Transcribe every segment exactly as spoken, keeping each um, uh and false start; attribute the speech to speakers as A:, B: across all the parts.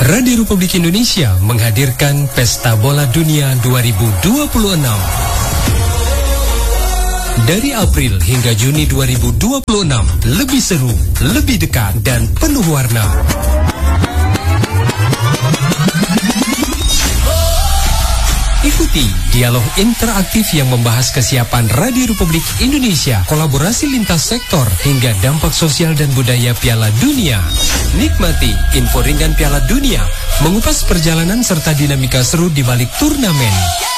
A: Radio Republik Indonesia menghadirkan Pesta Bola Dunia dua ribu dua puluh enam. Dari April hingga Juni dua ribu dua puluh enam, lebih seru, lebih dekat, dan penuh warna. Ikuti dialog interaktif yang membahas kesiapan Radio Republik Indonesia, kolaborasi lintas sektor, hingga dampak sosial dan budaya Piala Dunia. Nikmati info ringan Piala Dunia, mengupas perjalanan serta dinamika seru di balik turnamen.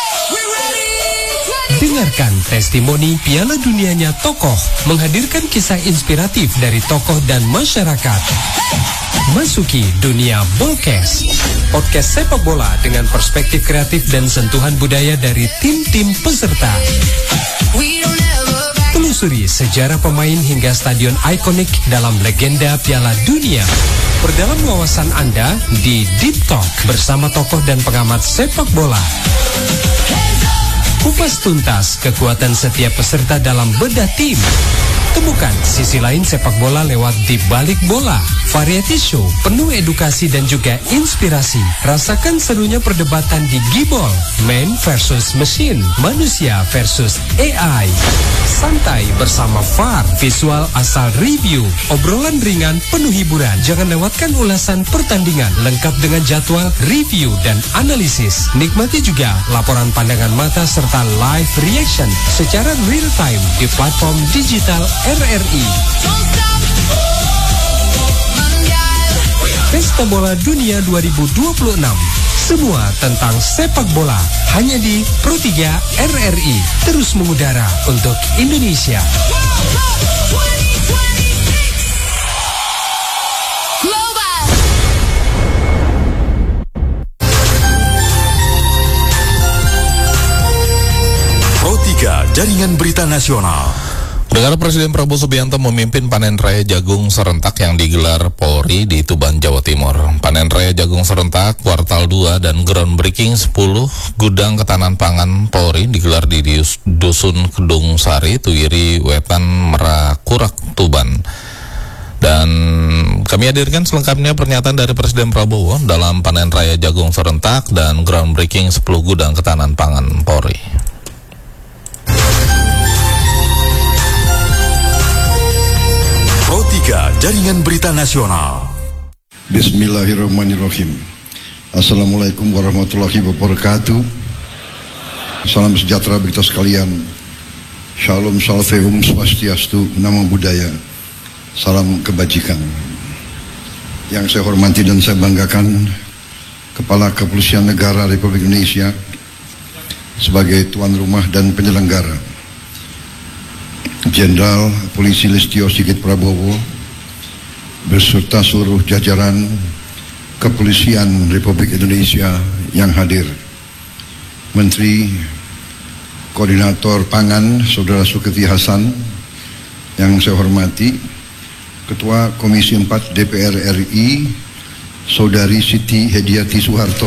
A: Dengarkan testimoni Piala Dunianya tokoh, menghadirkan kisah inspiratif dari tokoh dan masyarakat. Masuki dunia Bolkes, podcast sepak bola dengan perspektif kreatif dan sentuhan budaya dari tim-tim peserta. Telusuri sejarah pemain hingga stadion ikonik dalam legenda Piala Dunia. Perdalam wawasan Anda di Deep Talk bersama tokoh dan pengamat sepak bola. Kupas tuntas kekuatan setiap peserta dalam bedah tim. Temukan sisi lain sepak bola lewat Di Balik Bola, variety show penuh edukasi dan juga inspirasi. Rasakan serunya perdebatan di Gibol, man versus machine, manusia versus A I. Santai bersama V A R, visual asal review, obrolan ringan penuh hiburan. Jangan lewatkan ulasan pertandingan lengkap dengan jadwal, review, dan analisis. Nikmati juga laporan pandangan mata serta live reaction secara real time di platform digital R R I. Pesta Bola Dunia dua ribu dua puluh enam. Semua tentang sepak bola hanya di Pro tiga R R I. Terus mengudara untuk Indonesia.
B: Pro tiga Jaringan Berita Nasional.
C: Negara Presiden Prabowo Subianto memimpin panen raya jagung serentak yang digelar Polri di Tuban, Jawa Timur. Panen raya jagung serentak kuartal dua dan groundbreaking sepuluh gudang ketahanan pangan Polri digelar di Dusun Kedung Sari, Tuwiri Wetan, Merakurak, Tuban. Dan kami hadirkan selengkapnya pernyataan dari Presiden Prabowo dalam panen raya jagung serentak dan groundbreaking sepuluh gudang ketahanan pangan Polri.
B: Pro tiga Jaringan Berita Nasional.
D: Bismillahirrahmanirrahim. Assalamualaikum warahmatullahi wabarakatuh. Salam sejahtera bagi kita sekalian. Shalom Salveum Swastiastu, Namo Buddhaya. Salam kebajikan. Yang saya hormati dan saya banggakan, Kepala Kepolisian Negara Republik Indonesia sebagai tuan rumah dan penyelenggara, Jenderal Polisi Listio Sigit Prabowo beserta seluruh jajaran Kepolisian Republik Indonesia yang hadir, Menteri Koordinator Pangan Saudara Zulkifli Hasan yang saya hormati, Ketua Komisi empat D P R R I Saudari Siti Hediati Soeharto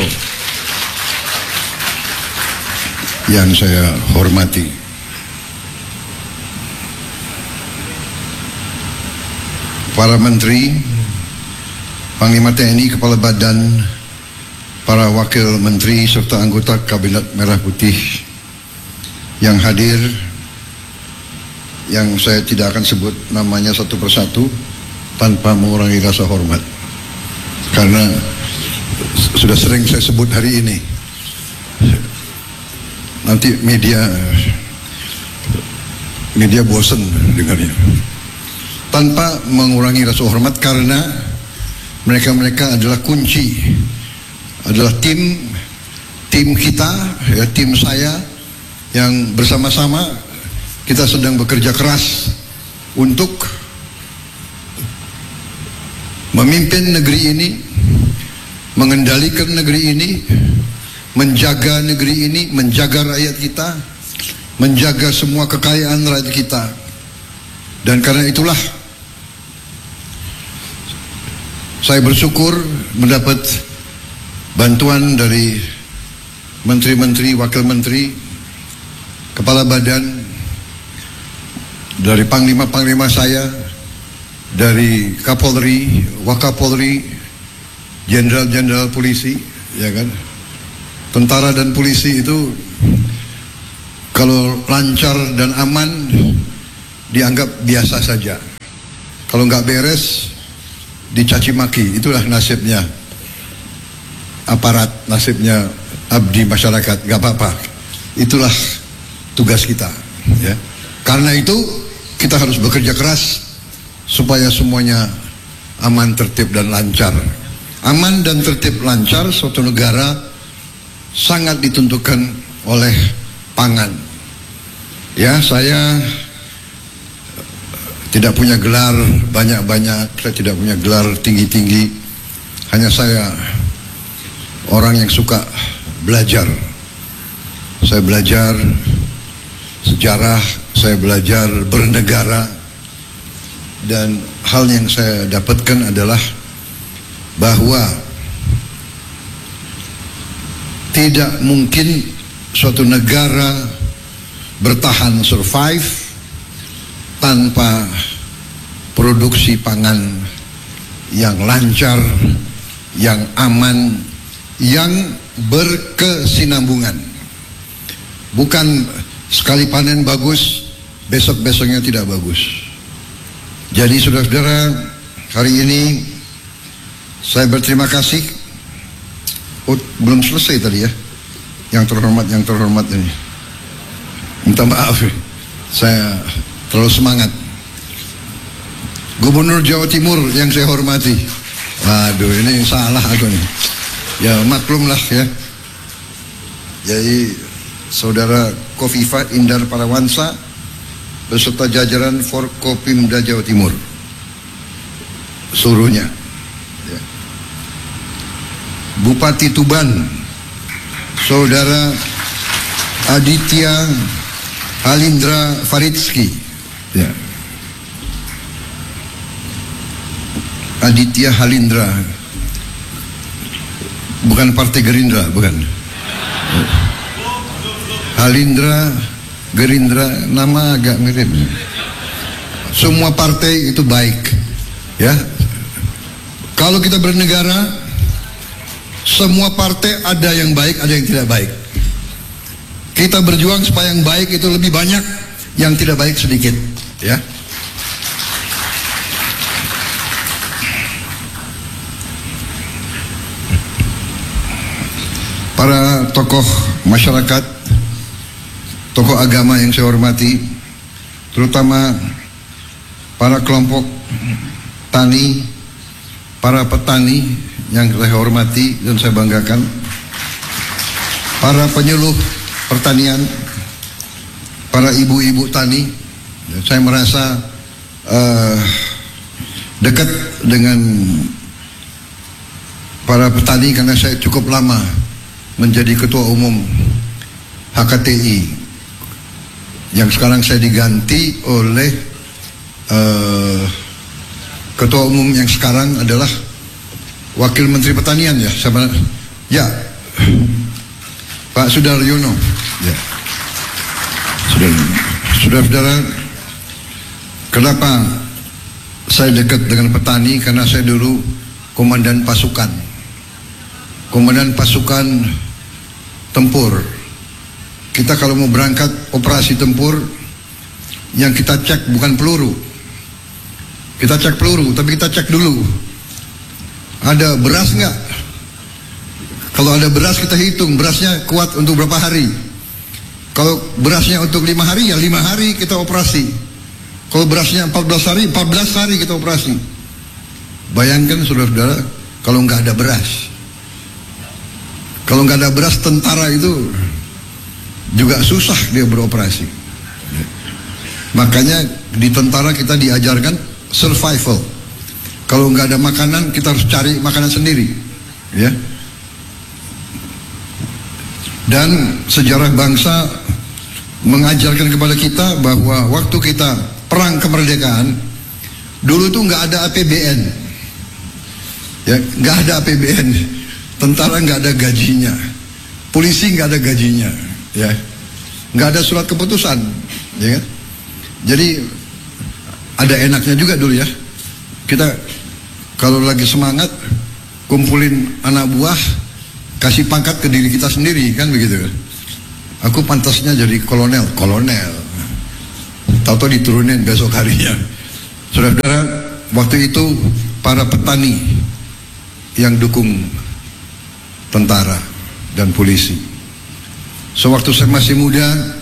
D: yang saya hormati, para menteri, Panglima T N I, Kepala Badan, para wakil menteri serta anggota Kabinet Merah Putih yang hadir, yang saya tidak akan sebut namanya satu persatu tanpa mengurangi rasa hormat, karena sudah sering saya sebut hari ini. Nanti media media bosan dengarnya. Tanpa mengurangi rasa hormat, karena mereka-mereka adalah kunci, adalah tim tim kita, ya, tim saya yang bersama-sama kita sedang bekerja keras untuk memimpin negeri ini, mengendalikan negeri ini, menjaga negeri ini, menjaga rakyat kita, menjaga semua kekayaan rakyat kita. Dan karena itulah saya bersyukur mendapat bantuan dari menteri-menteri, wakil menteri, kepala badan, dari panglima-panglima saya, dari Kapolri, Wakapolri, jenderal-jenderal polisi, ya kan? Tentara dan polisi itu kalau lancar dan aman dianggap biasa saja. Kalau nggak beres dicaci maki. Itulah nasibnya aparat, nasibnya abdi masyarakat. Nggak apa-apa. Itulah tugas kita. Ya. Karena itu kita harus bekerja keras supaya semuanya aman, tertib dan lancar. Aman dan tertib lancar suatu negara sangat ditentukan oleh pangan. Ya, saya tidak punya gelar banyak-banyak, saya tidak punya gelar tinggi-tinggi. Hanya saya orang yang suka belajar. Saya belajar sejarah, saya belajar bernegara, dan hal yang saya dapatkan adalah bahwa tidak mungkin suatu negara bertahan survive tanpa produksi pangan yang lancar, yang aman, yang berkesinambungan. Bukan sekali panen bagus, besok-besoknya tidak bagus. Jadi saudara-saudara, hari ini saya berterima kasih. Oh, belum selesai tadi ya. Yang terhormat, yang terhormat ini. Minta maaf, saya terlalu semangat. Gubernur Jawa Timur yang saya hormati. Waduh, ini salah aku nih. Ya maklumlah ya. Jadi saudara Kofifa Indar Parawansa beserta jajaran Forkopimda Jawa Timur seluruhnya. Ya. Bupati Tuban, saudara Aditya Halindra Faridski, ya. Aditya Halindra, bukan Partai Gerindra, bukan. Halindra, Gerindra, nama agak mirip. Semua partai itu baik, ya. Kalau kita bernegara, semua partai ada yang baik, ada yang tidak baik. Kita berjuang supaya yang baik itu lebih banyak, yang tidak baik sedikit, ya. Para tokoh masyarakat, tokoh agama yang saya hormati, terutama para kelompok tani, para petani yang saya hormati dan saya banggakan, para penyuluh pertanian, para ibu-ibu tani, saya merasa uh, dekat dengan para petani karena saya cukup lama menjadi ketua umum H K T I yang sekarang saya diganti oleh uh, ketua umum yang sekarang adalah Wakil Menteri Pertanian, ya, sama, ya, Pak Sudaryono, ya. Saudara-saudara, kenapa saya dekat dengan petani? Karena saya dulu komandan pasukan, komandan pasukan tempur. Kita kalau mau berangkat operasi tempur, yang kita cek bukan peluru, kita cek peluru, tapi kita cek dulu ada beras nggak. Kalau ada beras kita hitung berasnya kuat untuk berapa hari. Kalau berasnya untuk lima hari, ya lima hari kita operasi. Kalau berasnya empat belas hari, empat belas hari kita operasi. Bayangkan saudara-saudara, kalau nggak ada beras, kalau nggak ada beras, tentara itu juga susah dia beroperasi. Makanya di tentara kita diajarkan survival. Kalau nggak ada makanan, kita harus cari makanan sendiri, ya. Dan sejarah bangsa mengajarkan kepada kita bahwa waktu kita perang kemerdekaan, dulu tuh nggak ada A P B N, ya, nggak ada A P B N, tentara nggak ada gajinya, polisi nggak ada gajinya, ya, nggak ada surat keputusan, ya kan? Jadi ada enaknya juga dulu, ya. Kita kalau lagi semangat kumpulin anak buah, kasih pangkat ke diri kita sendiri, kan begitu. Aku pantasnya jadi kolonel, kolonel. Tahu-tahu diturunin besok harinya. Saudara-saudara, waktu itu para petani yang dukung tentara dan polisi. Sewaktu saya masih muda,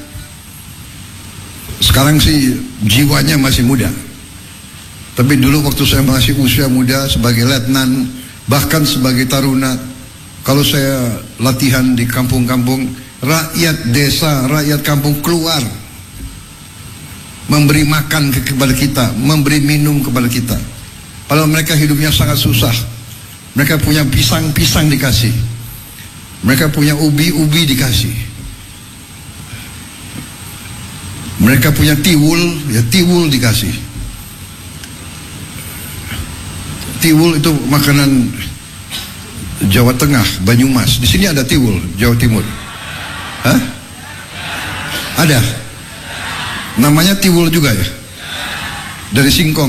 D: sekarang sih jiwanya masih muda. Tapi dulu waktu saya masih usia muda sebagai letnan, bahkan sebagai taruna, kalau saya latihan di kampung-kampung, rakyat desa, rakyat kampung keluar memberi makan kepada kita, memberi minum kepada kita. Padahal mereka hidupnya sangat susah. Mereka punya pisang-pisang dikasih, mereka punya ubi-ubi dikasih, mereka punya tiwul, ya tiwul dikasih. Tiwul itu makanan Jawa Tengah, Banyumas. Di sini ada tiwul, Jawa Timur. Hah? Ada. Namanya tiwul juga ya? Dari singkong.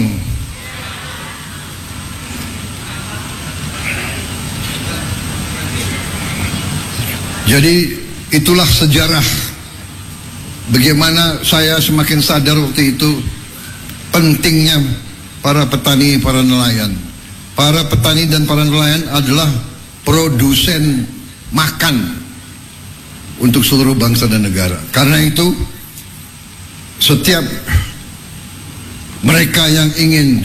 D: Jadi itulah sejarah bagaimana saya semakin sadar waktu itu pentingnya para petani, para nelayan. Para petani dan para nelayan adalah produsen makan untuk seluruh bangsa dan negara. Karena itu setiap mereka yang ingin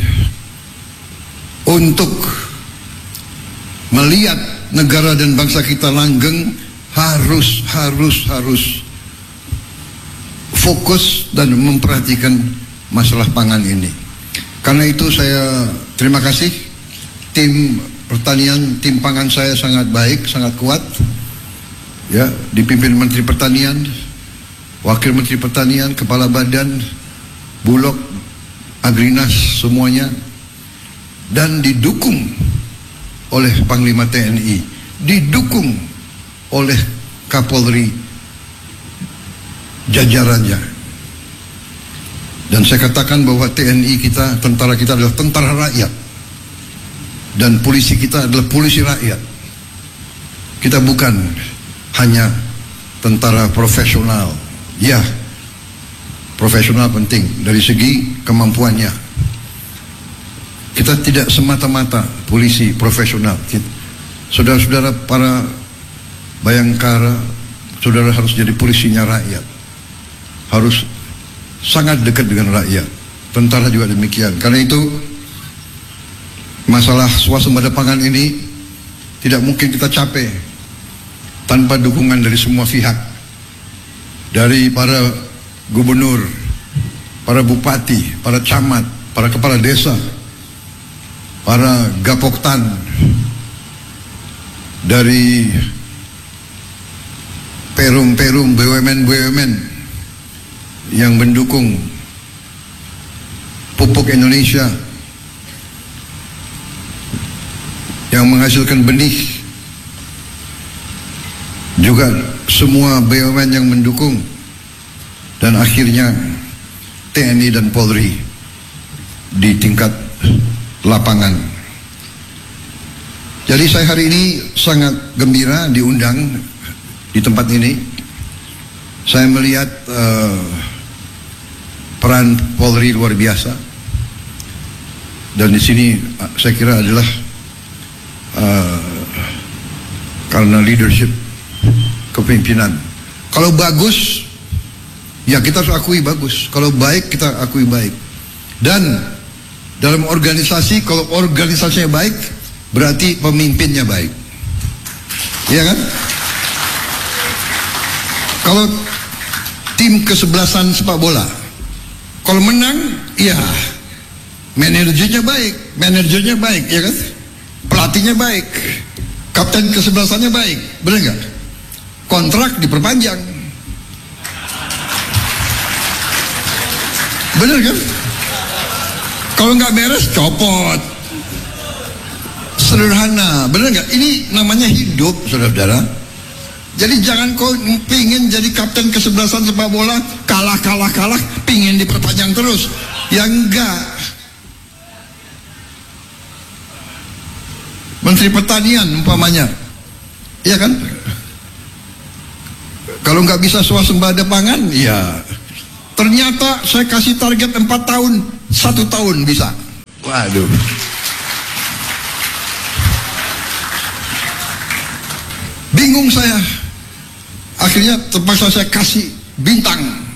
D: untuk melihat negara dan bangsa kita langgeng harus harus harus fokus dan memperhatikan masalah pangan ini. Karena itu saya terima kasih, tim pertanian, tim pangan saya sangat baik, sangat kuat, ya, dipimpin Menteri Pertanian, Wakil Menteri Pertanian, Kepala Badan, Bulog, Agrinas, semuanya, dan didukung oleh Panglima T N I, didukung oleh Kapolri jajarannya. Dan saya katakan bahwa T N I kita, tentara kita adalah tentara rakyat, dan polisi kita adalah polisi rakyat. Kita bukan hanya tentara profesional. Ya, profesional penting dari segi kemampuannya. Kita tidak semata-mata polisi profesional. Saudara-saudara para Bayangkara, saudara harus jadi polisinya rakyat, harus sangat dekat dengan rakyat. Tentara juga demikian. Karena itu masalah swasembada pangan ini tidak mungkin kita capai tanpa dukungan dari semua pihak, dari para gubernur, para bupati, para camat, para kepala desa, para gapoktan, dari perum-perum B U M N B U M N yang mendukung pupuk Indonesia, yang menghasilkan benih, juga semua B U M N yang mendukung, dan akhirnya T N I dan Polri di tingkat lapangan. Jadi saya hari ini sangat gembira diundang di tempat ini. Saya melihat uh, peran Polri luar biasa, dan di sini uh, saya kira adalah uh, karena leadership, kepemimpinan. Kalau bagus, ya kita harus akui bagus. Kalau baik, kita akui baik. Dan dalam organisasi, kalau organisasinya baik, berarti pemimpinnya baik. Iya kan? Kalau tim kesebelasan sepak bola, kalau menang, iya, manajernya baik, manajernya baik, ya kan? Pelatihnya baik, kapten kesebelasannya baik, benar nggak? Kontrak diperpanjang, benar kan? Kalau nggak beres, copot. Sederhana, benar nggak? Ini namanya hidup, saudara-saudara. Jadi jangan kau pingin jadi kapten kesebelasan sepak bola, kalah kalah kalah, pingin diperpanjang terus. Ya enggak. Menteri Pertanian umpamanya, iya kan? Kalau nggak bisa swasembada pangan, ya ternyata saya kasih target empat tahun, satu tahun bisa. Waduh. Bingung saya. Akhirnya terpaksa saya kasih bintang.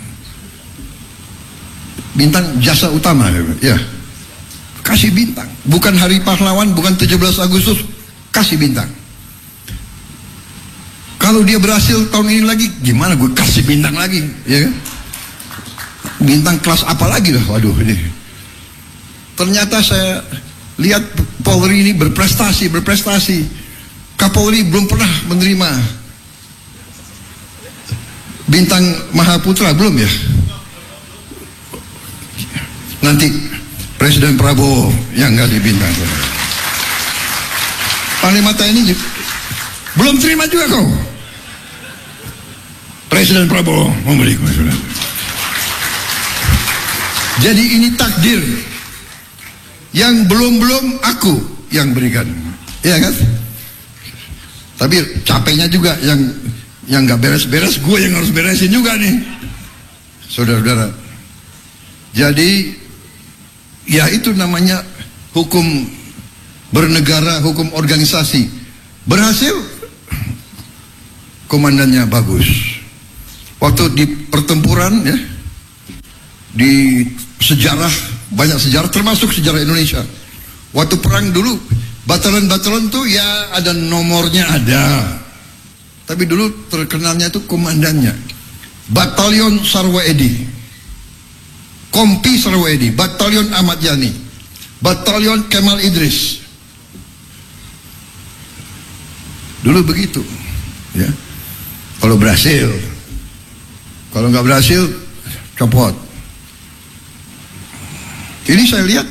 D: Bintang jasa utama, ya. Kasih bintang. Bukan hari pahlawan, bukan tujuh belas Agustus, kasih bintang. Kalau dia berhasil tahun ini lagi, gimana gue kasih bintang lagi, ya kan? Bintang kelas apa lagi lah, waduh ini. Ternyata saya lihat Polri ini berprestasi, berprestasi. Kapolri belum pernah menerima bintang Mahaputra, belum ya? Nanti Presiden Prabowo yang ngasih bintang. Panglima T N I belum terima juga kau. Presiden Prabowo memberi. Jadi ini takdir yang belum-belum aku yang berikan, ya kan? Tapi capeknya juga yang yang nggak beres-beres, gue yang harus beresin juga nih, saudara-saudara. Jadi ya itu namanya hukum bernegara, hukum organisasi. Berhasil, komandannya bagus. Waktu di pertempuran ya, di sejarah, banyak sejarah termasuk sejarah Indonesia. Waktu perang dulu, batalan-batalan tuh ya ada nomornya ada. Tapi dulu terkenalnya itu komandannya. Batalion Sarwaedi, Kompi Sarwaedi, Batalion Ahmad Yani, Batalion Kemal Idris. Dulu begitu, ya. Kalau berhasil, kalau nggak berhasil, copot. Ini saya lihat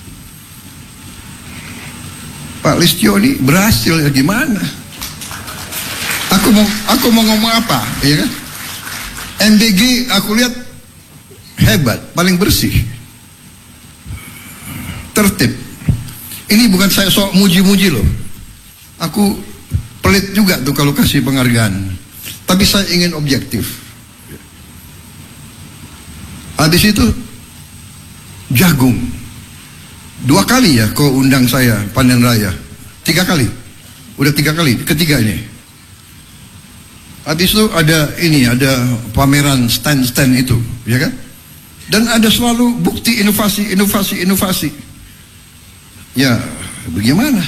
D: Pak Listio ini berhasil, ya gimana? Aku mau, aku mau ngomong apa, ya kan? M D G aku lihat hebat, paling bersih, tertib. Ini bukan saya sok muji-muji loh. Aku pelit juga tuh kalau kasih penghargaan. Tapi saya ingin objektif. Habis itu Jagung. Dua kali ya kau undang saya panen raya. Tiga kali. Udah tiga kali. Ketiga ini. Habis itu ada ini, ada pameran stand-stand itu, ya kan? Dan ada selalu bukti inovasi, inovasi, inovasi. Ya, bagaimana?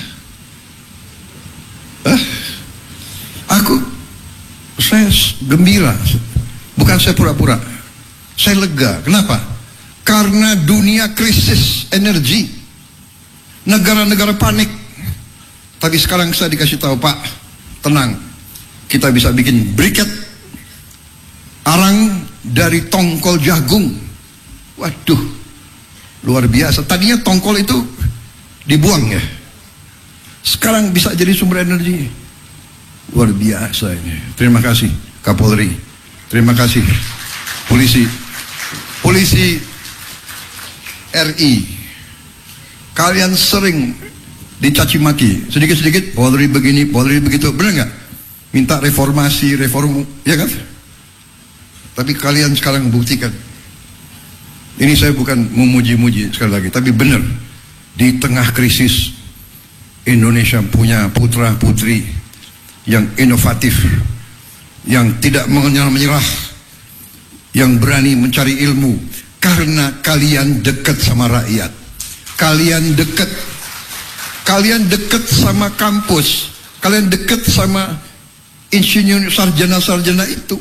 D: Eh, aku, saya gembira. Bukan saya pura-pura. Saya lega. Kenapa? Karena dunia krisis energi. Negara-negara panik. Tapi sekarang saya dikasih tahu, Pak, tenang. Kita bisa bikin briket arang dari tongkol jagung. Waduh, luar biasa. Tadinya tongkol itu dibuang ya. Sekarang bisa jadi sumber energi. Luar biasa ini. Terima kasih Kapolri. Terima kasih polisi. Polisi R I. Kalian sering dicaci maki. Sedikit-sedikit Polri begini, Polri begitu. Benar nggak? Minta reformasi, reform, ya kan? Tapi kalian sekarang buktikan. Ini saya bukan memuji-muji sekali lagi, tapi benar. Di tengah krisis, Indonesia punya putra-putri yang inovatif, yang tidak menyerah, yang berani mencari ilmu, karena kalian dekat sama rakyat. Kalian dekat, kalian dekat sama kampus, kalian dekat sama insinyur sarjana-sarjana itu.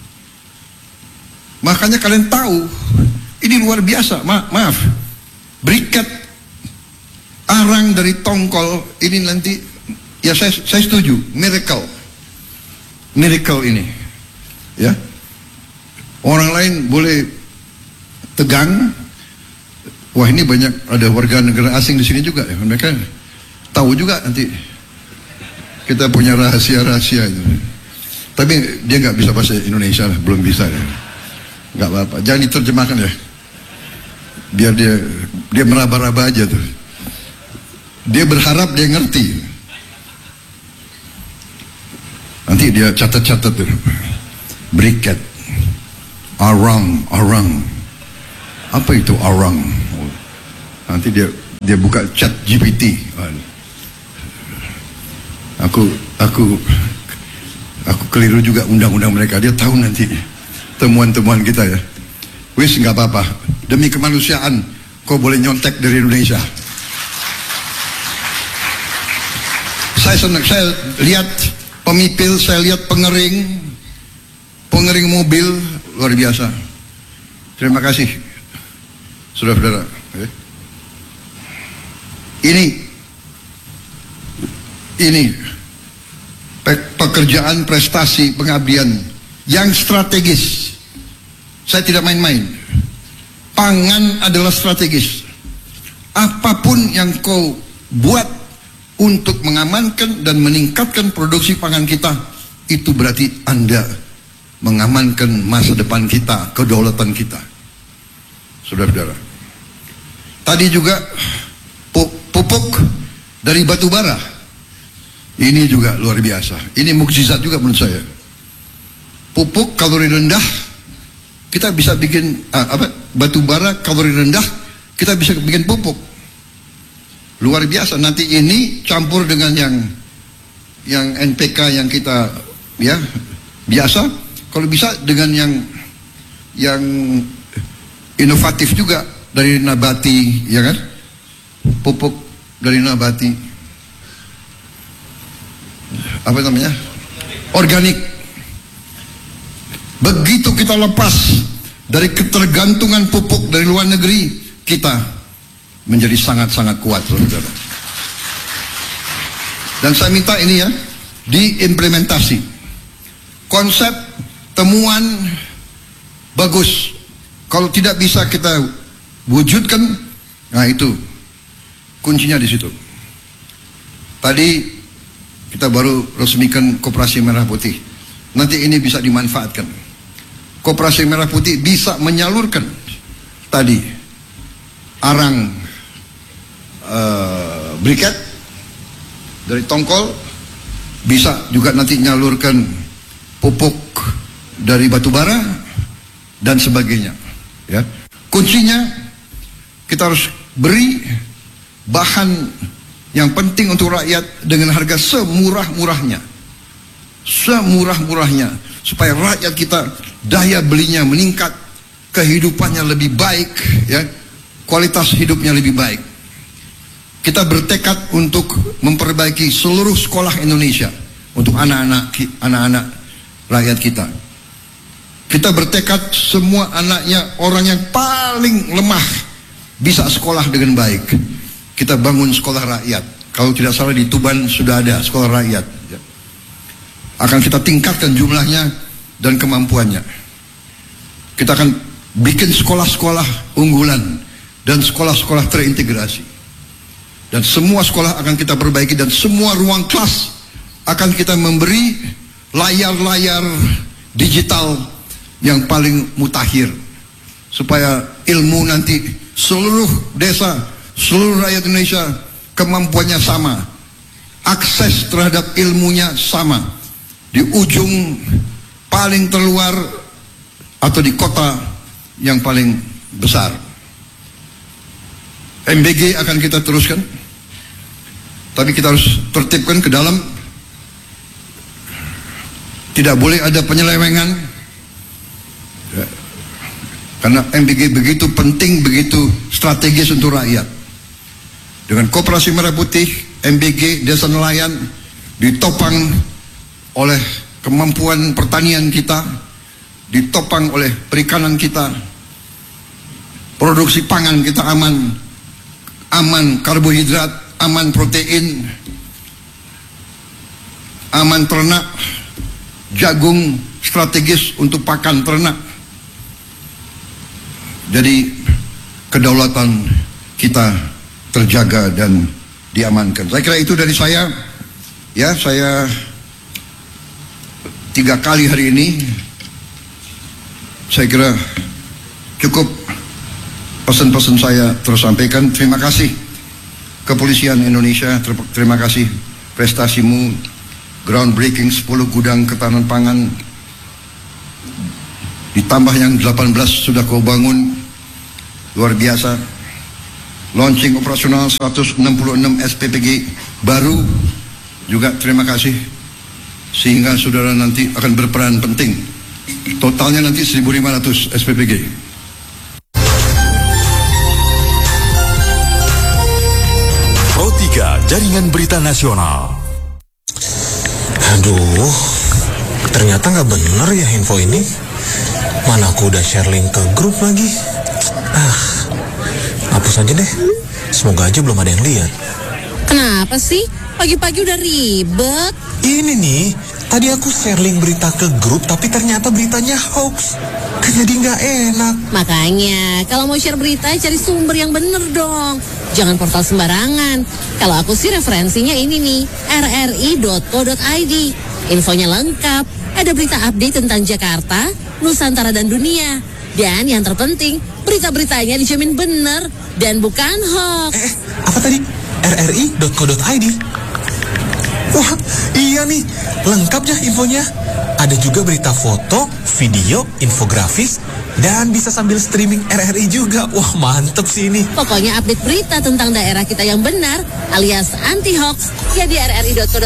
D: Makanya kalian tahu ini luar biasa. Ma maaf, briket arang dari tongkol ini nanti, ya saya, saya setuju, miracle, miracle ini, ya. Orang lain boleh tegang. Wah, ini banyak ada warga negara asing di sini juga, ya. Mereka tahu juga nanti kita punya rahasia-rahasia itu. Tapi dia nggak bisa bahasa Indonesia lah, belum bisa ya. Nggak apa-apa, jangan diterjemahkan ya. Biar dia dia meraba-raba aja tuh. Dia berharap dia ngerti. Nanti dia catat-catat tuh. Briket. Arang, arang. Apa itu arang? Nanti dia dia buka chat G P T. Aku aku aku keliru juga undang-undang mereka. Dia tahu nanti temuan-temuan kita ya. Wis nggak apa-apa. Demi kemanusiaan, kau boleh nyontek dari Indonesia. Saya senang. Saya lihat pemipil, saya lihat pengering, pengering mobil luar biasa. Terima kasih, saudara-saudara. Ini, ini pekerjaan, prestasi, pengabdian yang strategis. Saya tidak main-main. Pangan adalah strategis. Apapun yang kau buat untuk mengamankan dan meningkatkan produksi pangan kita, itu berarti Anda mengamankan masa depan kita, kedaulatan kita. Saudara-saudara, tadi juga pupuk dari batu bara. Ini juga luar biasa. Ini mukjizat juga menurut saya. Pupuk kalori rendah, kita bisa bikin ah, apa? Batu bara kalori rendah, kita bisa bikin pupuk. Luar biasa. Nanti ini campur dengan yang yang N P K yang kita ya biasa. Kalau bisa dengan yang yang inovatif juga dari nabati, ya kan? Pupuk dari nabati. Apa namanya? Organik. Begitu kita lepas dari ketergantungan pupuk dari luar negeri, kita menjadi sangat-sangat kuat, saudara. Dan saya minta ini ya, diimplementasi. Konsep temuan bagus. Kalau tidak bisa kita wujudkan, nah itu kuncinya di situ. Tadi kita baru resmikan Koperasi Merah Putih. Nanti ini bisa dimanfaatkan. Koperasi Merah Putih bisa menyalurkan tadi arang uh, briket dari tongkol, bisa juga nanti menyalurkan pupuk dari batu bara dan sebagainya. Ya, kuncinya kita harus beri bahan yang penting untuk rakyat dengan harga semurah-murahnya, semurah-murahnya, supaya rakyat kita daya belinya meningkat, kehidupannya lebih baik, ya, kualitas hidupnya lebih baik. Kita bertekad untuk memperbaiki seluruh sekolah Indonesia untuk anak-anak anak-anak rakyat kita. Kita bertekad semua anaknya orang yang paling lemah bisa sekolah dengan baik. Kita bangun sekolah rakyat. Kalau tidak salah di Tuban sudah ada sekolah rakyat. Akan kita tingkatkan jumlahnya dan kemampuannya. Kita akan bikin sekolah-sekolah unggulan dan sekolah-sekolah terintegrasi. Dan semua sekolah akan kita perbaiki, dan semua ruang kelas akan kita memberi layar-layar digital yang paling mutakhir, supaya ilmu nanti seluruh desa, seluruh rakyat Indonesia kemampuannya sama, akses terhadap ilmunya sama, di ujung paling terluar atau di kota yang paling besar. M B G akan kita teruskan, tapi kita harus tertibkan ke dalam. Tidak boleh ada penyelewengan, ya, karena M B G begitu penting, begitu strategis untuk rakyat. Dengan Koperasi Merah Putih, M B G Desa Nelayan ditopang oleh kemampuan pertanian kita, ditopang oleh perikanan kita, produksi pangan kita aman, aman karbohidrat, aman protein, aman ternak, jagung strategis untuk pakan ternak. Jadi kedaulatan kita terjaga dan diamankan. Saya kira itu dari saya. Ya, saya tiga kali hari ini. Saya kira cukup pesan-pesan saya tersampaikan. Terima kasih Kepolisian Indonesia, terima kasih prestasimu groundbreaking sepuluh gudang ketahanan pangan, ditambah yang delapan belas sudah kau bangun, luar biasa. Launching operasional seratus enam puluh enam S P P G baru, juga terima kasih, sehingga saudara nanti akan berperan penting. Totalnya nanti seribu lima ratus S P P G.
B: Pro tiga Jaringan Berita Nasional.
E: Aduh, ternyata nggak bener ya info ini. Mana aku udah share link ke grup lagi. Ah, hapus aja deh. Semoga aja belum ada yang lihat.
F: Kenapa sih? Pagi-pagi udah ribet.
E: Ini nih, tadi aku share link berita ke grup, tapi ternyata beritanya hoax. Jadi nggak enak.
F: Makanya, kalau mau share berita, cari sumber yang bener dong. Jangan portal sembarangan. Kalau aku sih referensinya ini nih, r r i dot co dot i d. Infonya lengkap. Ada berita update tentang Jakarta, Nusantara, dan dunia. Dan yang terpenting, berita-beritanya dijamin bener dan bukan hoax.
E: Eh, apa tadi? r r i dot co dot i d. Wah, iya nih, lengkap ya infonya. Ada juga berita foto, video, infografis, dan bisa sambil streaming R R I juga. Wah, mantep sih ini.
F: Pokoknya update berita tentang daerah kita yang benar alias anti hoax ya di r r i dot co dot i d.